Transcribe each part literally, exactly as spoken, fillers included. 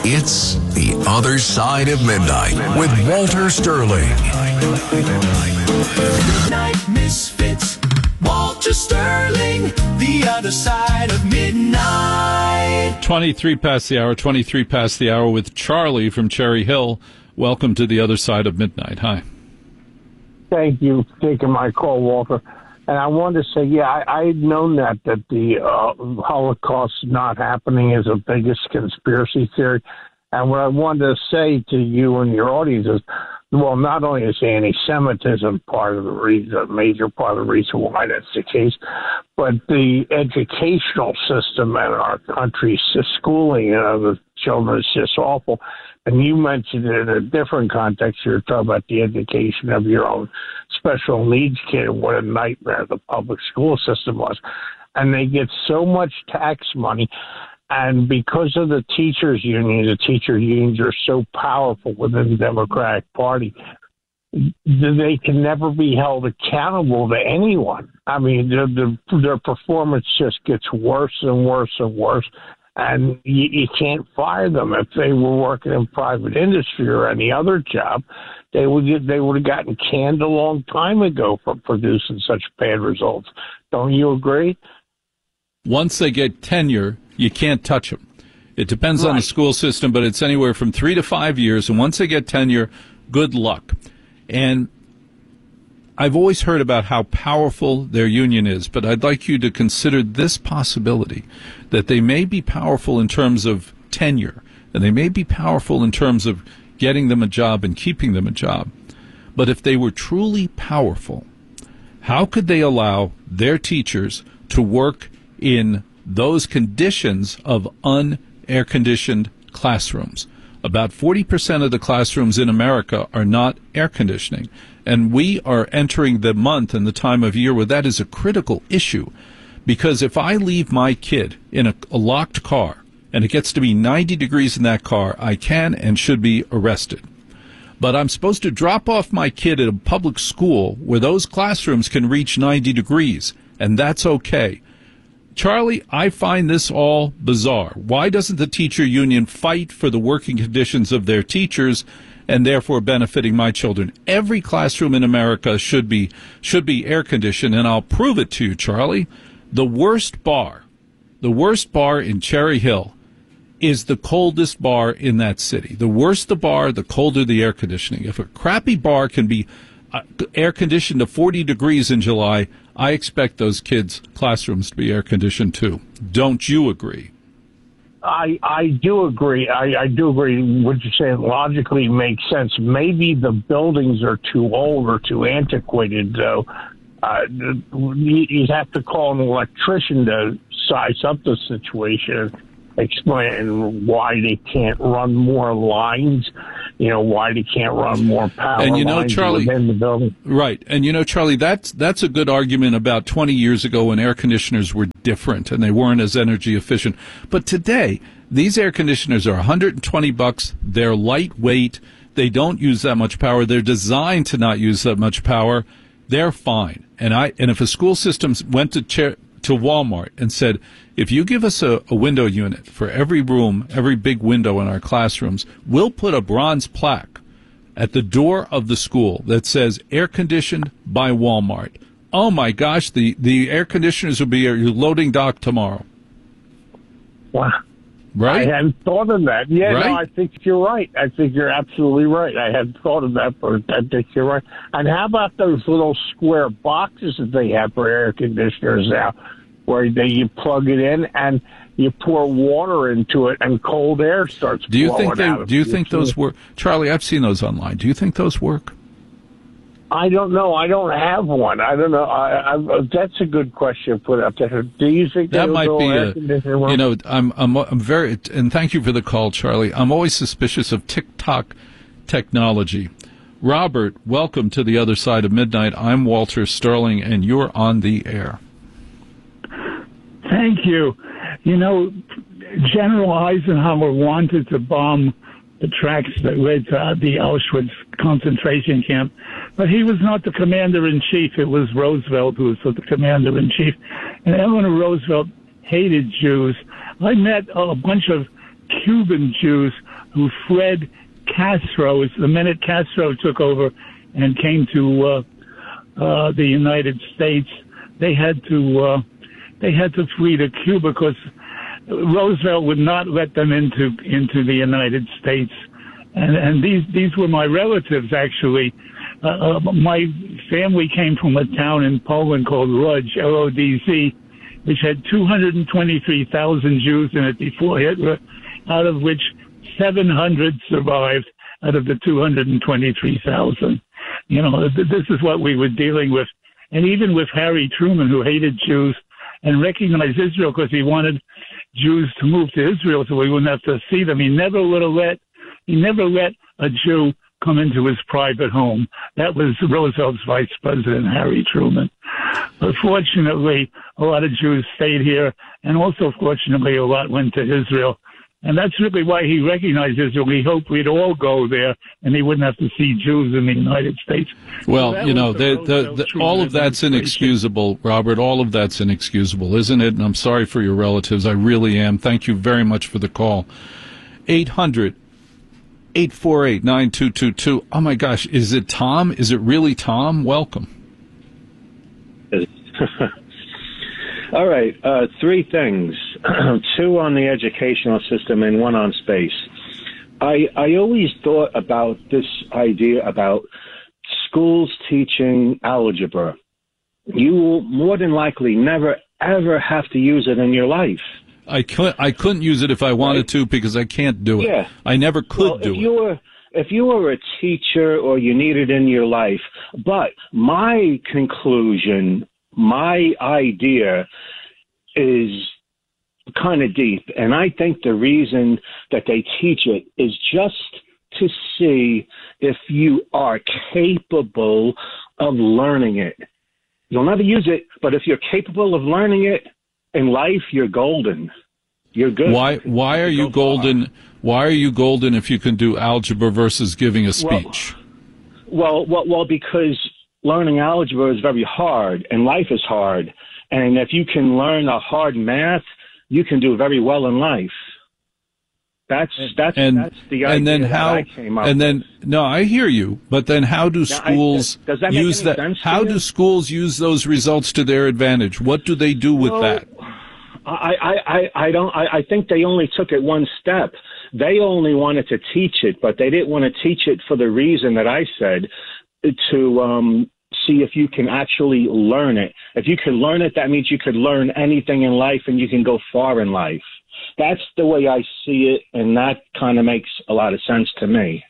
It's The Other Side of Midnight with Walter Sterling. Midnight Misfits, Walter Sterling, The Other Side of Midnight. twenty-three past the hour, twenty-three past the hour with Charlie from Cherry Hill. Welcome to The Other Side of Midnight. Hi. Thank you for taking my call, Walter. And I wanted to say, yeah, I, I had known that, that the uh, Holocaust not happening is the biggest conspiracy theory. And what I wanted to say to you and your audience is, well, not only is anti-Semitism part of the reason, a major part of the reason why that's the case, but the educational system in our country, schooling of the children is just awful. And you mentioned it in a different context. You're talking about the education of your own special needs kid and what a nightmare the public school system was. And they get so much tax money. And because of the teachers' union, the teacher unions are so powerful within the Democratic Party, they can never be held accountable to anyone. I mean, their, their, their performance just gets worse and worse and worse. And you, you can't fire them. If they were working in private industry or any other job, they would get, they would have gotten canned a long time ago for producing such bad results. Don't you agree? Once they get tenure, you can't touch them. It depends right. on the school system, but it's anywhere from three to five years. And once they get tenure, good luck. And I've always heard about how powerful their union is, but I'd like you to consider this possibility, that they may be powerful in terms of tenure, and they may be powerful in terms of getting them a job and keeping them a job. But if they were truly powerful, how could they allow their teachers to work in those conditions of un-air-conditioned classrooms? About forty percent of the classrooms in America are not air conditioning. And we are entering the month and the time of year where that is a critical issue. Because if I leave my kid in a, a locked car and it gets to be ninety degrees in that car, I can and should be arrested. But I'm supposed to drop off my kid at a public school where those classrooms can reach ninety degrees, and that's okay. Charlie, I find this all bizarre. Why doesn't the teacher union fight for the working conditions of their teachers and therefore benefiting my children? Every classroom in America should be should be air conditioned, and I'll prove it to you, Charlie. The worst bar, the worst bar in Cherry Hill is the coldest bar in that city. The worse the bar, the colder the air conditioning. If a crappy bar can be uh, air conditioned to forty degrees in July, I expect those kids' classrooms to be air conditioned too. Don't you agree? I I do agree. I, I do agree. What you're saying logically makes sense. Maybe the buildings are too old or too antiquated, though. Uh, you'd have to call an electrician to size up the situation, explain why they can't run more lines, you know, why they can't run more power and you know, lines Charlie, within the building. Right. And you know, Charlie, that's that's a good argument about twenty years ago when air conditioners were different and they weren't as energy efficient. But today, these air conditioners are one hundred twenty bucks. They're lightweight. They don't use that much power. They're designed to not use that much power. They're fine. And I and if a school system went to chair, to Walmart and said, if you give us a, a window unit for every room, every big window in our classrooms, we'll put a bronze plaque at the door of the school that says air conditioned by Walmart. Oh my gosh, the, the air conditioners will be at your loading dock tomorrow. Wow. Right? I hadn't thought of that. Yeah, right? no, I think you're right. I think you're absolutely right. I hadn't thought of that, but I think you're right. And how about those little square boxes that they have for air conditioners now, where they, you plug it in and you pour water into it and cold air starts do you blowing think they, out of Do you it. think those work? Charlie, I've seen those online. Do you think those work? I don't know. I don't have one. I don't know. I, I, that's a good question put up there. Do you think that might be air a, conditioner work? You know, I'm, I'm, I'm very, and thank you for the call, Charlie. I'm always suspicious of TikTok technology. Robert, welcome to the other side of midnight. I'm Walter Sterling, and you're on the air. Thank you. You know, General Eisenhower wanted to bomb the tracks that led to the Auschwitz concentration camp, but he was not the commander-in-chief. It was Roosevelt who was the commander-in-chief. And Eleanor Roosevelt hated Jews. I met a bunch of Cuban Jews who fled Castro. The minute Castro took over and came to uh, uh, the United States, they had to uh, they had to flee to Cuba because Roosevelt would not let them into into the United States. And, and these these were my relatives, actually. Uh, uh, my family came from a town in Poland called Lodz, L O D Z, which had two hundred twenty-three thousand Jews in it before Hitler, out of which seven hundred survived out of the two hundred twenty-three thousand. You know, this is what we were dealing with. And even with Harry Truman, who hated Jews and recognized Israel because he wanted Jews to move to Israel so we wouldn't have to see them, he never would have let, he never let a Jew come into his private home. That was Roosevelt's vice president, Harry Truman. But fortunately, a lot of Jews stayed here, and also, fortunately, a lot went to Israel. And that's really why he recognized Israel. He hoped we'd all go there, and he wouldn't have to see Jews in the United States. Well, so you know, the, the, the, all of that's inexcusable, Robert. All of that's inexcusable, isn't it? And I'm sorry for your relatives. I really am. Thank you very much for the call. eight hundred, eight four eight, nine two two two. Oh, my gosh. Is it Tom? Is it really Tom? Welcome. All right, uh, three things, two on the educational system and one on space. I, I always thought about this idea about schools teaching algebra. You will more than likely never, ever have to use it in your life. I, could, I couldn't use it if I wanted right? to because I can't do it. Yeah. I never could well, do if you it. Were, if you were a teacher or you need it in your life, but my conclusion, my idea is kind of deep, and I think the reason that they teach it is just to see if you are capable of learning it. You'll never use it, but if you're capable of learning it in life, you're golden. You're good. Why? Why are you golden? Why are you golden if you can do algebra versus giving a speech? Well, well, well, well because learning algebra is very hard, and life is hard. And if you can learn a hard math, you can do very well in life. That's that's and, that's the idea and then that how, I came up And then with. no, I hear you. But then how do schools I, does, does that make use any that? sense to How you? do schools use those results to their advantage? What do they do with well, that? I, I, I, I don't. I, I think they only took it one step. They only wanted to teach it, but they didn't want to teach it for the reason that I said, to um, see if you can actually learn it. If you can learn it, that means you could learn anything in life and you can go far in life. That's the way I see it, and that kind of makes a lot of sense to me.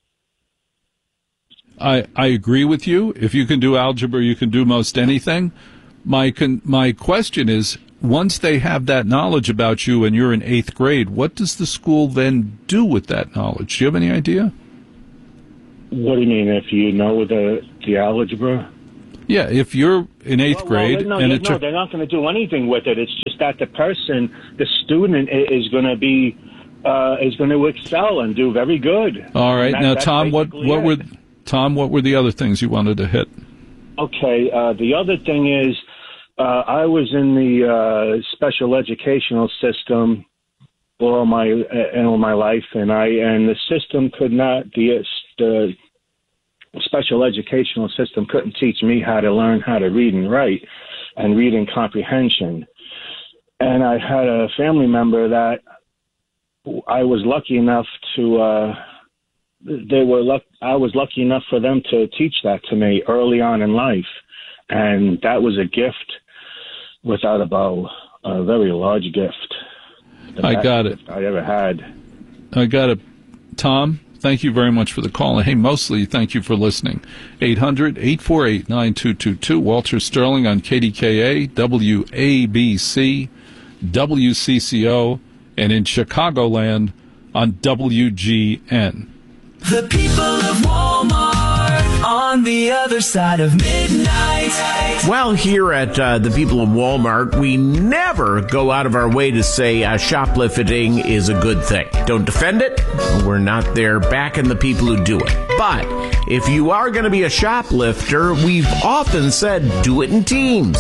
I, I agree with you. If you can do algebra, you can do most anything. My con, my question is, once they have that knowledge about you and you're in eighth grade, what does the school then do with that knowledge? Do you have any idea? What do you mean, if you know the the algebra? Yeah, if you're in eighth well, grade. Well, no, and no, it no, they're not going to do anything with it. It's just that the person, the student, is going to be, uh, is going to excel and do very good. All right. That, now, Tom, what, what it. were, Tom, what were the other things you wanted to hit? Okay. Uh, the other thing is, uh, I was in the uh, special educational system all my uh, all my life, and I and the system could not the the special educational system couldn't teach me how to learn how to read and write and reading comprehension. And I had a family member that I was lucky enough to uh, they were luck I was lucky enough for them to teach that to me early on in life, and that was a gift without a bow, a very large gift. I got it. I ever had. I got it. Tom, thank you very much for the call. And hey, mostly thank you for listening. eight hundred, eight four eight, nine two two two. Walter Sterling on K D K A, W A B C, W C C O, and in Chicagoland on W G N. The people of Walmart on the other side of midnight. Well, here at uh, the people of Walmart, we never go out of our way to say uh, shoplifting is a good thing. Don't defend it. We're not there backing the people who do it. But if you are going to be a shoplifter, we've often said do it in teams.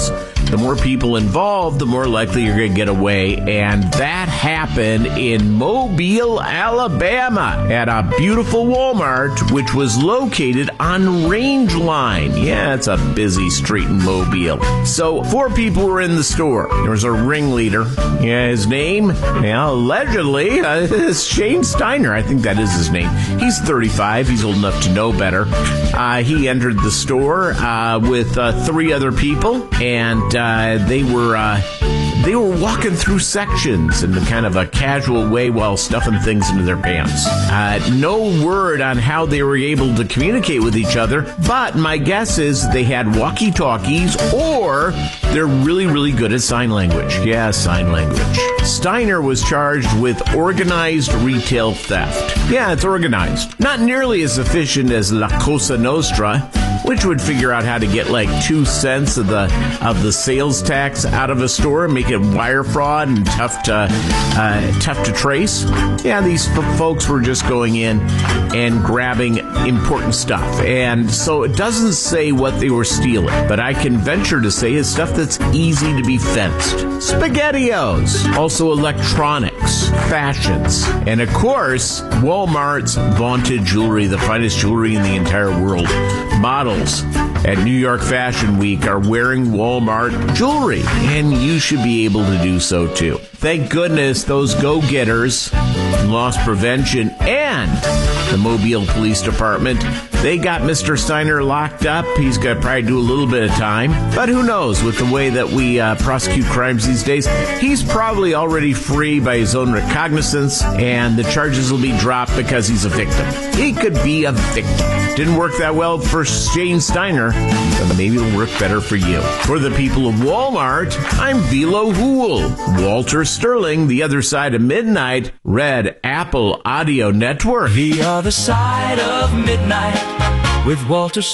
The more people involved, the more likely you're going to get away. And that happened in Mobile, Alabama, at a beautiful Walmart, which was located on Range Line. Yeah, it's a busy street in Mobile. So four people were in the store. There was a ringleader. Yeah, his name, yeah, allegedly, uh, is Shane Steiner. I think that is his name. He's thirty-five. He's old enough to know better. Uh, he entered the store uh, with uh, three other people, and uh, they were uh, they were walking through sections in kind of a casual way while stuffing things into their pants. Uh, no word on how they were able to communicate with each other, but my guess is they had walkie-talkies or they're really, really good at sign language. Yeah, sign language. Steiner was charged with organized retail theft. Yeah, it's organized. Not nearly as efficient as La Cosa Nostra, which would figure out how to get like two cents of the of the sales tax out of a store and make it wire fraud and tough to uh, tough to trace. Yeah, these f- folks were just going in and grabbing important stuff, and so it doesn't say what they were stealing, but I can venture to say it's stuff that's easy to be fenced. SpaghettiOs, also electronics, fashions, and of course Walmart's vaunted jewelry, the finest jewelry in the entire world. Models at New York Fashion Week are wearing Walmart jewelry, and you should be able to do so too. Thank goodness those go-getters, loss prevention, and the Mobile Police Department, they got Mister Steiner locked up. He's got to probably do a little bit of time, but who knows, with the way that we uh, prosecute crimes these days, he's probably already free by his own recognizance, and the charges will be dropped because he's a victim. He could be a victim. Didn't work that well for Shane Steiner, but maybe it'll work better for you. For the people of Walmart, I'm Velo Hool. Walter Sterling, The Other Side of Midnight, Red Apple Audio Network. The Other Side of Midnight with Walter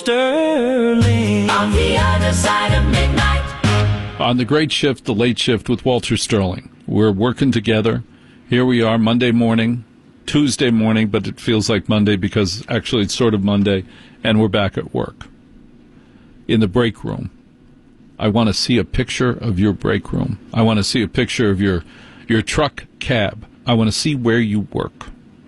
Sterling. On the Other Side of Midnight. On the Great Shift, the Late Shift with Walter Sterling. We're working together. Here we are, Monday morning, Tuesday morning, but it feels like Monday because actually it's sort of Monday, and we're back at work. In the break room, I want to see a picture of your break room. I want to see a picture of your your truck cab. I want to see where you work.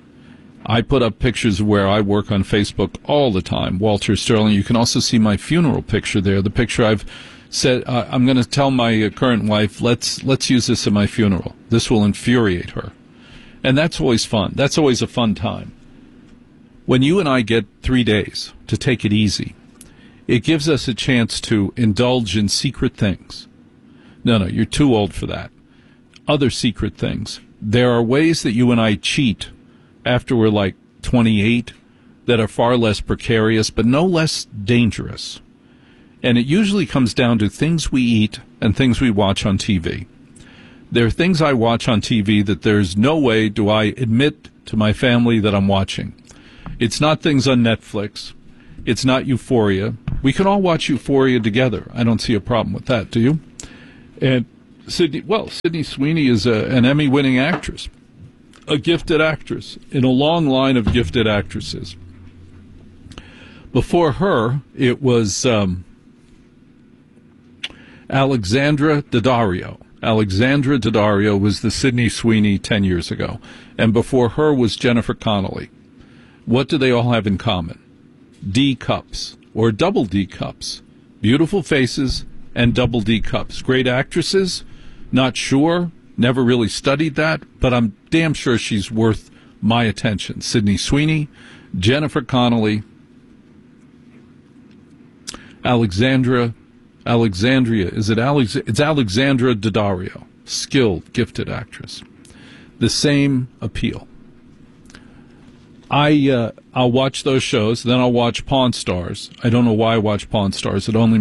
I put up pictures of where I work on Facebook all the time, Walter Sterling. You can also see my funeral picture there, the picture I've said, uh, I'm going to tell my uh, current wife, let's let's use this at my funeral. This will infuriate her. And that's always fun. That's always a fun time. When you and I get three days to take it easy, it gives us a chance to indulge in secret things. No, no, you're too old for that. Other secret things. There are ways that you and I cheat after we're like twenty-eight that are far less precarious, but no less dangerous. And it usually comes down to things we eat and things we watch on T V. There are things I watch on T V that there's no way do I admit to my family that I'm watching. It's not things on Netflix. It's not Euphoria. We can all watch Euphoria together. I don't see a problem with that, do you? And Sydney, well, Sydney Sweeney is a, an Emmy-winning actress, a gifted actress in a long line of gifted actresses. Before her, it was um, Alexandra Daddario. Alexandra Daddario was the Sydney Sweeney ten years ago. And before her was Jennifer Connelly. What do they all have in common? D cups, or double D cups. Beautiful faces and double D cups. Great actresses? Not sure. Never really studied that, but I'm damn sure she's worth my attention. Sydney Sweeney, Jennifer Connelly, Alexandra Alexandria, is it Alex? It's Alexandra Daddario, skilled, gifted actress. The same appeal. I uh, I'll watch those shows, then I'll watch Pawn Stars. I don't know why I watch Pawn Stars. It only